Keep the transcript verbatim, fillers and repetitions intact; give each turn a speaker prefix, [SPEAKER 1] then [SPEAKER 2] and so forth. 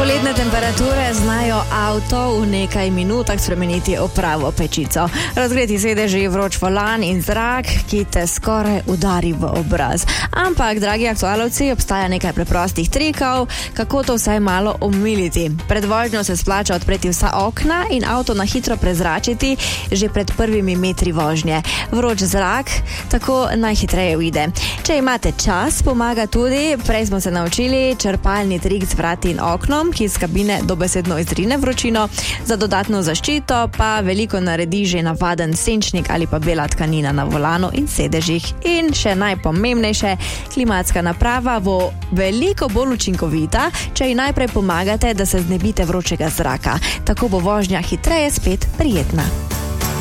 [SPEAKER 1] Poletne temperature znajo avto v nekaj minutah spremeniti v pravo pečico. Razgreti sedeži, vroč volan in zrak, ki te skoraj udari v obraz. Ampak, dragi aktualovci, obstaja nekaj preprostih trikov, kako to vsaj malo omiliti. Pred vožnjo se splača odpreti vsa okna in avto na hitro prezračiti že pred prvimi metri vožnje. Vroč zrak tako najhitreje uide. Če imate čas, pomaga tudi, prej smo se naučili, črpalni trik z vrati in oknom, ki iz kabine dobesedno izrine vročino. Za dodatno zaščito pa veliko naredi že navaden senčnik ali pa bela tkanina na volanu in sedežih. In še najpomembnejše, klimatska naprava bo veliko bolj učinkovita, če ji najprej pomagate, da se znebite vročega zraka. Tako bo vožnja hitreje spet prijetna.